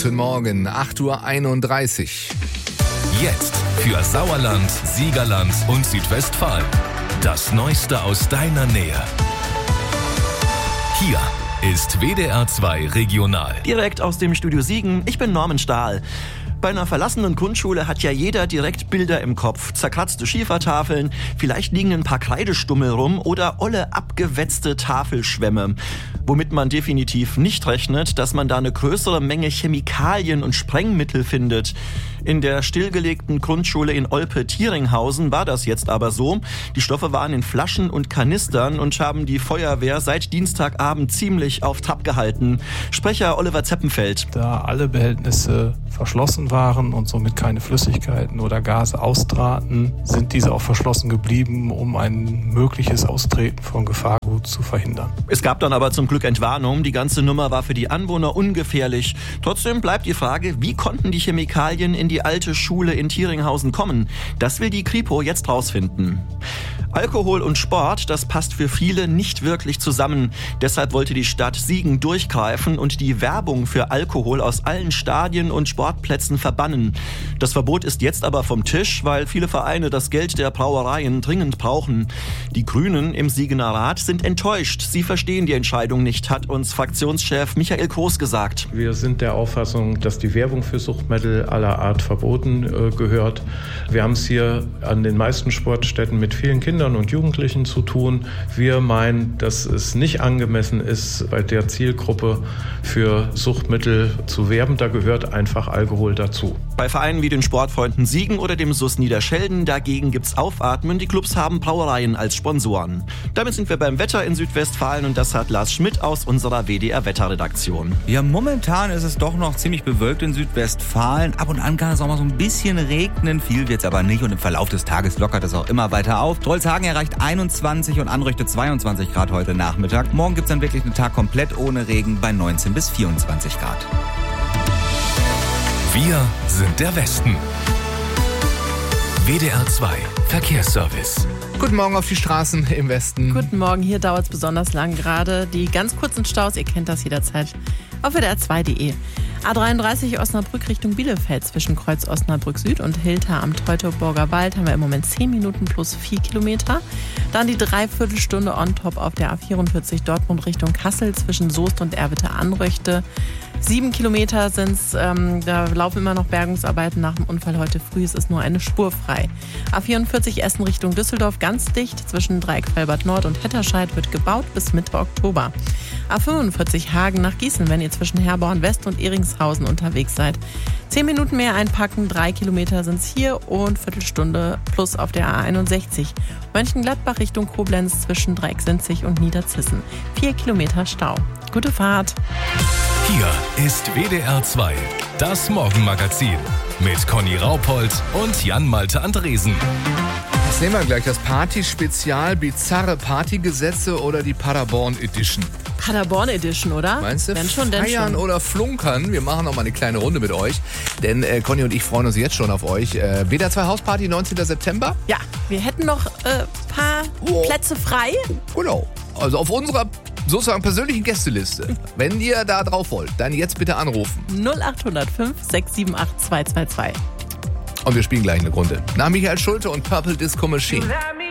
Guten Morgen, 8:31 Uhr. Jetzt für Sauerland, Siegerland und Südwestfalen. Das Neueste aus deiner Nähe. Hier ist WDR 2 Regional. Direkt aus dem Studio Siegen, ich bin Norman Stahl. Bei einer verlassenen Grundschule hat ja jeder direkt Bilder im Kopf. Zerkratzte Schiefertafeln, vielleicht liegen ein paar Kreidestummel rum oder olle abgewetzte Tafelschwämme. Womit man definitiv nicht rechnet, dass man da eine größere Menge Chemikalien und Sprengmittel findet. In der stillgelegten Grundschule in Olpe-Tieringhausen war das jetzt aber so. Die Stoffe waren in Flaschen und Kanistern und haben die Feuerwehr seit Dienstagabend ziemlich auf Trab gehalten. Sprecher Oliver Zeppenfeld. Da alle Behältnisse verschlossen waren und somit keine Flüssigkeiten oder Gase austraten, sind diese auch verschlossen geblieben, um ein mögliches Austreten von Gefahrgut zu verhindern. Es gab dann aber zum Glück Entwarnung. Die ganze Nummer war für die Anwohner ungefährlich. Trotzdem bleibt die Frage, wie konnten die Chemikalien in die alte Schule in Tieringhausen kommen? Das will die Kripo jetzt rausfinden. Alkohol und Sport, das passt für viele nicht wirklich zusammen. Deshalb wollte die Stadt Siegen durchgreifen und die Werbung für Alkohol aus allen Stadien und Sportplätzen verbannen. Das Verbot ist jetzt aber vom Tisch, weil viele Vereine das Geld der Brauereien dringend brauchen. Die Grünen im Siegener Rat sind enttäuscht. Sie verstehen die Entscheidung nicht, hat uns Fraktionschef Michael Groß gesagt. Wir sind der Auffassung, dass die Werbung für Suchtmittel aller Art verboten gehört. Wir haben es hier an den meisten Sportstätten mit vielen Kindern und Jugendlichen zu tun. Wir meinen, dass es nicht angemessen ist, bei der Zielgruppe für Suchtmittel zu werben. Da gehört einfach Alkohol dazu. Bei Vereinen wie den Sportfreunden Siegen oder dem SuS Niederschelden dagegen gibt's Aufatmen. Die Clubs haben Brauereien als Sponsoren. Damit sind wir beim Wetter in Südwestfalen und das hat Lars Schmidt aus unserer WDR-Wetterredaktion. Ja, momentan ist es doch noch ziemlich bewölkt in Südwestfalen. Ab und an kann es auch mal so ein bisschen regnen. Viel wird's aber nicht und im Verlauf des Tages lockert es auch immer weiter auf. Trollshagen erreicht 21 und Anrüchte 22 Grad heute Nachmittag. Morgen gibt's dann wirklich einen Tag komplett ohne Regen bei 19 bis 24 Grad. Wir sind der Westen. WDR 2 Verkehrsservice. Guten Morgen auf die Straßen im Westen. Guten Morgen, hier dauert es besonders lang gerade. Die ganz kurzen Staus, ihr kennt das jederzeit auf WDR2.de. A33 Osnabrück Richtung Bielefeld zwischen Kreuz Osnabrück Süd und Hilter am Teutoburger Wald haben wir im Moment 10 Minuten plus 4 Kilometer. Dann die Dreiviertelstunde on top auf der A44 Dortmund Richtung Kassel zwischen Soest und Erwitte-Anröchte. 7 Kilometer sind's, da laufen immer noch Bergungsarbeiten nach dem Unfall heute früh. Es ist nur eine Spur frei. A44 Essen Richtung Düsseldorf ganz dicht. Zwischen Dreieck-Felbert Nord und Hetterscheid wird gebaut bis Mitte Oktober. A45 Hagen nach Gießen, wenn ihr zwischen Herborn West und Eringshausen unterwegs seid. 10 Minuten mehr einpacken, 3 Kilometer sind's hier und Viertelstunde plus auf der A61. Mönchengladbach Richtung Koblenz zwischen Dreieck-Sinzig und Niederzissen. 4 Kilometer Stau. Gute Fahrt. Hier ist WDR 2, das Morgenmagazin mit Conny Raupold und Jan-Malte Andresen. Das nehmen wir gleich, das Party-Spezial, bizarre Partygesetze oder die Paderborn Edition. Paderborn Edition, oder? Meinst du? Denn schon. Feiern oder flunkern? Wir machen noch mal eine kleine Runde mit euch. Denn Conny und ich freuen uns jetzt schon auf euch. WDR 2 Hausparty, 19. September. Ja, wir hätten noch paar Plätze frei. Genau. Also auf unserer sozusagen persönlichen Gästeliste. Wenn ihr da drauf wollt, dann jetzt bitte anrufen. 0800 5 678 222. Und wir spielen gleich eine Runde. Nach Michael Schulte und Purple Disco Machine.